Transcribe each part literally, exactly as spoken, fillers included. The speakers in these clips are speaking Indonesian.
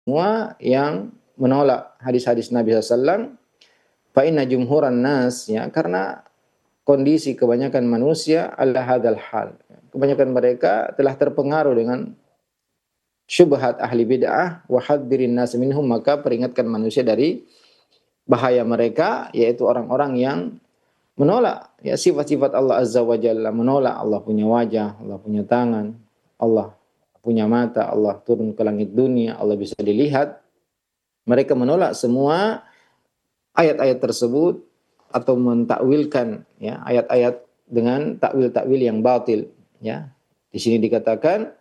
semua yang menolak hadis-hadis Nabi sallallahu alaihi wasallam, fa inna jumhuran nas, ya, karena kondisi kebanyakan manusia ala hadzal hal. Kebanyakan mereka telah terpengaruh dengan syubhat ahli bid'ah wa hadzirin nas minhum, maka peringatkan manusia dari bahaya mereka, yaitu orang-orang yang menolak ya sifat-sifat Allah Azza wa Jalla, menolak Allah punya wajah, Allah punya tangan, Allah punya mata, Allah turun ke langit dunia, Allah bisa dilihat. Mereka menolak semua ayat-ayat tersebut atau mentakwilkan ya ayat-ayat dengan takwil-takwil yang batil, ya. Di sini dikatakan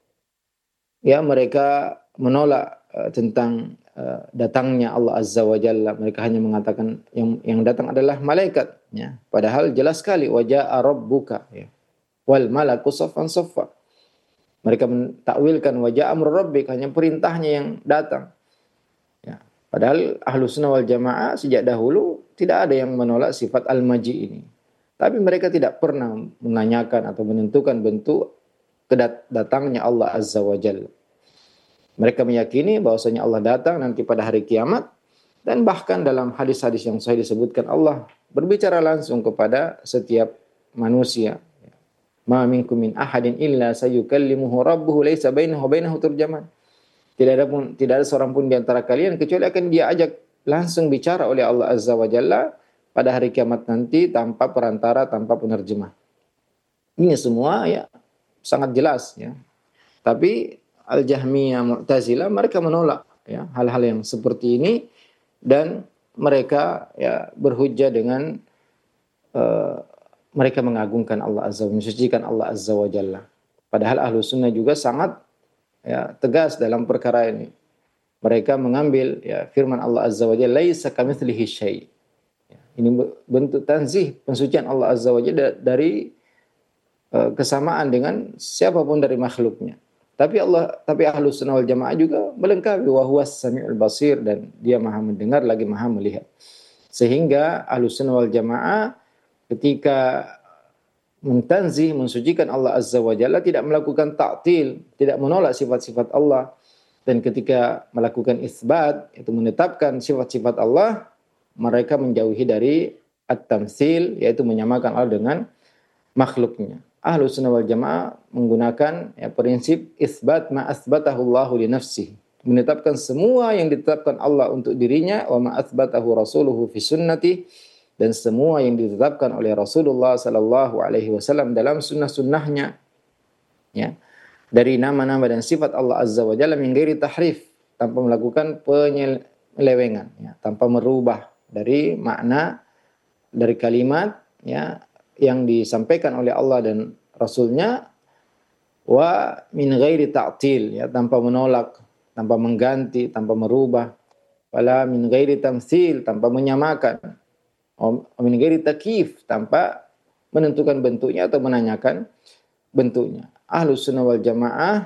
ya mereka menolak uh, tentang uh, datangnya Allah Azza wa Jalla. Mereka hanya mengatakan yang yang datang adalah malaikat, ya. Padahal jelas sekali wajaa rabbuka, ya. Wal malaku saffan saffa. Mereka mentakwilkan wajaa amru rabbik, hanya perintahnya yang datang. Ya. Padahal Ahlus Sunnah wal Jamaah sejak dahulu tidak ada yang menolak sifat al-maji ini. Tapi mereka tidak pernah menanyakan atau menentukan bentuk kedatangnya Allah Azza wa Jalla. Mereka meyakini bahwasanya Allah datang nanti pada hari kiamat, dan bahkan dalam hadis-hadis yang sahih disebutkan Allah berbicara langsung kepada setiap manusia. Ma minkum min ahadin illa sayukallimuhu rabbuhu laisa bainahu wa bainahu turjaman. Tidak ada pun tidak ada seorang pun di antara kalian kecuali akan dia ajak langsung bicara oleh Allah Azza wa Jalla pada hari kiamat nanti tanpa perantara, tanpa penerjemah. Ini semua ya sangat jelas, ya. Tapi Al-Jahmiyah, Mu'tazilah mereka menolak ya hal-hal yang seperti ini, dan mereka ya berhujjah dengan uh, mereka mengagungkan Allah Azza wa mensucikan Allah Azza wa Jalla. Padahal Ahlus Sunnah juga sangat ya tegas dalam perkara ini. Mereka mengambil ya firman Allah Azza wa Jalla, laisa kamitslihi syai'. Ini bentuk tanzih, pensucian Allah Azza wa Jalla dari uh, kesamaan dengan siapapun dari makhluknya. Tapi Allah, tapi Ahlus Sunnah wal Jamaah juga melengkapi wa huwas samiul basir, dan dia Maha mendengar lagi Maha melihat. Sehingga Ahlus Sunnah wal Jamaah ketika mentanzih, mensucikan Allah Azza wa Jalla tidak melakukan ta'til, tidak menolak sifat-sifat Allah, dan ketika melakukan isbat, itu menetapkan sifat-sifat Allah, mereka menjauhi dari at-tamtsil, yaitu menyamakan Allah dengan makhluknya. Ahlus Sunnah wal Jamaah menggunakan ya, prinsip isbat ma asbatahu Allahu li nafsihi, menetapkan semua yang ditetapkan Allah untuk dirinya, wa ma asbatahu rasuluhu fi sunnati, dan semua yang ditetapkan oleh Rasulullah sallallahu alaihi wasallam dalam sunnah-sunnahnya, ya, dari nama-nama dan sifat Allah Azza wa Jalla min ghairi tahrif, tanpa melakukan penyelewengan, ya, tanpa merubah dari makna dari kalimat ya yang disampaikan oleh Allah dan Rasulnya, wa min ghairi ta'til, ya, tanpa menolak, tanpa mengganti, tanpa merubah, wala min ghairi tamtsil, tanpa menyamakan, wa min ghairi takyif, tanpa menentukan bentuknya atau menanyakan bentuknya. Ahlus Sunnah wal Jamaah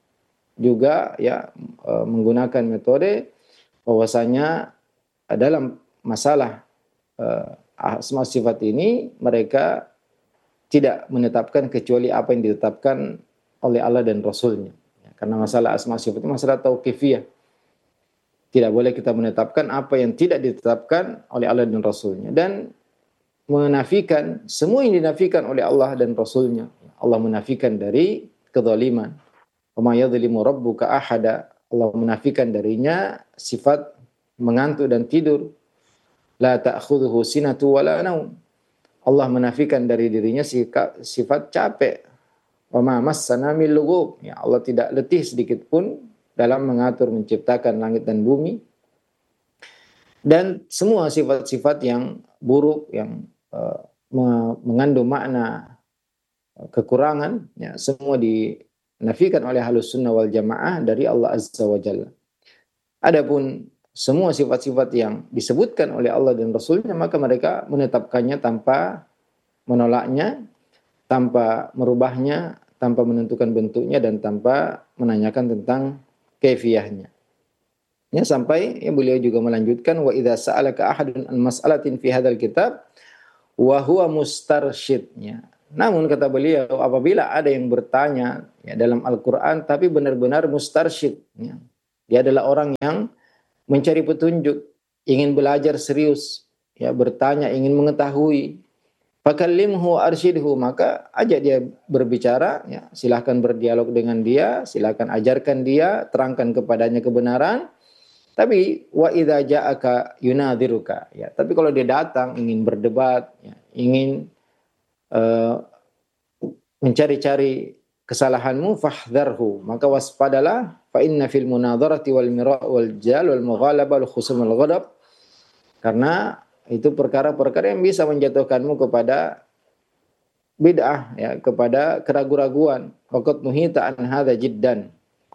juga ya menggunakan metode bahwasanya dalam masalah uh, asma sifat ini mereka tidak menetapkan kecuali apa yang ditetapkan oleh Allah dan Rasulnya. Ya, karena masalah asma sifat itu masalah tauqifiyah. Tidak boleh kita menetapkan apa yang tidak ditetapkan oleh Allah dan Rasulnya, dan menafikan semua yang dinafikan oleh Allah dan Rasulnya. Allah menafikan dari kezaliman. Wa ma yadhlimu rabbuka ahada. Allah menafikan darinya sifat mengantuk dan tidur. La ta'khudhuhu sinatu wala naum. Allah menafikan dari dirinya sifat capek. Wa ma massana min lughub. Ya, Allah tidak letih sedikit pun dalam mengatur menciptakan langit dan bumi. Dan semua sifat-sifat yang buruk, yang uh, mengandung makna kekurangan, ya, semua dinafikan oleh Ahlus Sunnah wal Jamaah dari Allah Azza wa Jalla. Adapun semua sifat-sifat yang disebutkan oleh Allah dan Rasulnya, maka mereka menetapkannya tanpa menolaknya, tanpa merubahnya, tanpa menentukan bentuknya, dan tanpa menanyakan tentang kaifiyahnya. Ya, sampai ya, beliau juga melanjutkan, wa idza sa'alaka ahadun an mas'alatin fi hadzal kitab wa huwa mustarsyidnya. Namun kata beliau, apabila ada yang bertanya ya, dalam Al-Qur'an tapi benar-benar mustarsyid, ya, Dia adalah orang yang mencari petunjuk, ingin belajar serius, ya bertanya, ingin mengetahui. Fakallimhu arsyidhu, maka ajak dia berbicara, ya, silahkan berdialog dengan dia, silahkan ajarkan dia, terangkan kepadanya kebenaran. Tapi wa idza ja'aka yunadhiruka, ya, tapi kalau dia datang ingin berdebat, ya, ingin uh, mencari-cari kesalahanmu, fahdharhu, maka waspadalah, fa inna fil munadharati wal mira' wal jal wal mughalabah wal khusum wal ghadab, karena itu perkara-perkara yang bisa menjatuhkanmu kepada bid'ah, ya, kepada keraguan-raguan. Waqad nuhita an hadza jiddan,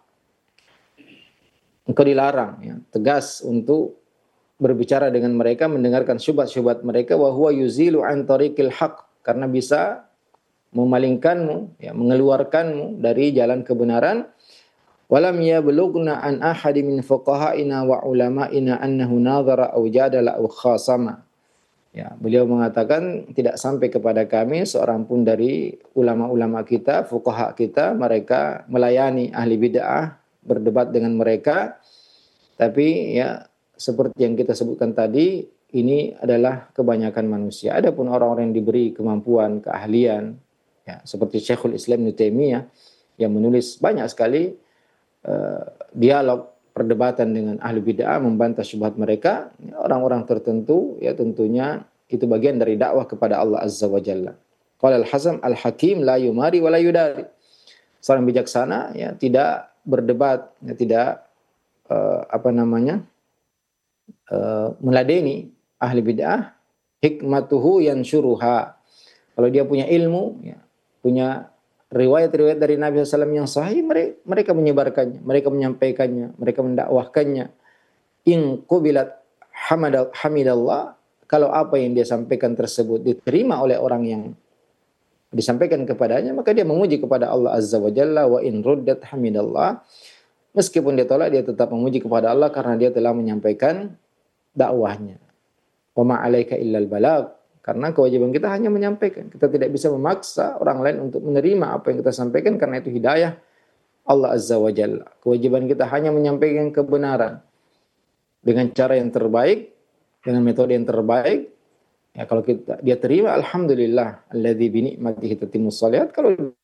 engkau dilarang, ya, tegas untuk berbicara dengan mereka, mendengarkan syubhat-syubhat mereka, wa huwa yuzilu an tariqil haq, karena bisa memalingkanmu, ya, mengeluarkanmu dari jalan kebenaran. Walam yablughna an ahadi min fuqaha'ina wa ulama'ina annahu nadhara aw jadala aw khasama. Ya, beliau mengatakan tidak sampai kepada kami seorang pun dari ulama-ulama kita, fuqaha kita, mereka melayani ahli bid'ah, berdebat dengan mereka. Tapi ya seperti yang kita sebutkan tadi, ini adalah kebanyakan manusia. Adapun orang-orang yang diberi kemampuan, keahlian, ya, seperti Syekhul Islam Ibnu Taimiyah yang menulis banyak sekali uh, dialog perdebatan dengan ahli bid'ah, membantah syubhat mereka, ya, orang-orang tertentu, ya tentunya itu bagian dari dakwah kepada Allah Azza wa Jalla. Qala al-Hazm al-Hakim la yumari wa la yudari. Seorang bijaksana, ya, tidak berdebat, ya, tidak uh, apa namanya? Uh, meladeni ahli bid'ah. Hikmatuhu yansyuruha. Kalau dia punya ilmu, ya, punya riwayat-riwayat dari Nabi sallallahu alaihi wasallam yang sahih, mereka menyebarkannya, mereka menyampaikannya, mereka mendakwahkannya. In qubilat hamidallah, kalau apa yang dia sampaikan tersebut diterima oleh orang yang disampaikan kepadanya, maka dia memuji kepada Allah Azza wa Jalla. Wa in ruddat hamidallah, meskipun dia tolak, dia tetap memuji kepada Allah karena dia telah menyampaikan dakwahnya. Wa ma 'alaika illal balagh, karena kewajiban kita hanya menyampaikan. Kita tidak bisa memaksa orang lain untuk menerima apa yang kita sampaikan, karena itu hidayah Allah Azza wa Jalla. Kewajiban kita hanya menyampaikan kebenaran dengan cara yang terbaik, dengan metode yang terbaik. Ya, kalau kita dia terima, alhamdulillah, alladzi bi ni'matihi tatimmus shalihat. Kalau